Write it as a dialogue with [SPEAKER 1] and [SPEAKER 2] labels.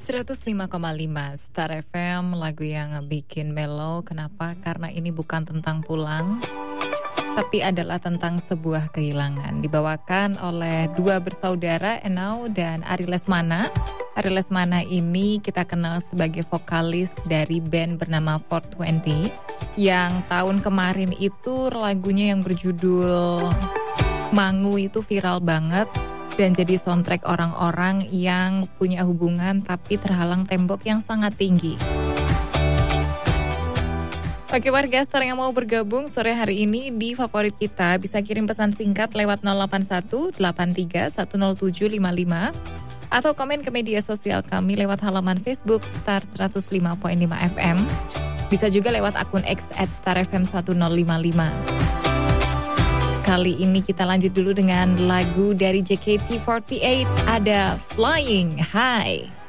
[SPEAKER 1] 105,5 Star FM, lagu yang bikin mellow. Kenapa? Karena ini bukan tentang pulang, tapi adalah tentang sebuah kehilangan. Dibawakan oleh dua bersaudara, Enau dan Ari Lesmana. Ari Lesmana ini kita kenal sebagai vokalis dari band bernama 420, yang tahun kemarin itu lagunya yang berjudul Mangu itu viral banget dan jadi soundtrack orang-orang yang punya hubungan tapi terhalang tembok yang sangat tinggi. Oke, warga Star yang mau bergabung sore hari ini di favorit kita bisa kirim pesan singkat lewat 081 83 10755 atau komen ke media sosial kami lewat halaman Facebook Star 105.5 FM. Bisa juga lewat akun X @starfm1055. Kali ini kita lanjut dulu dengan lagu dari JKT48, ada Flying High.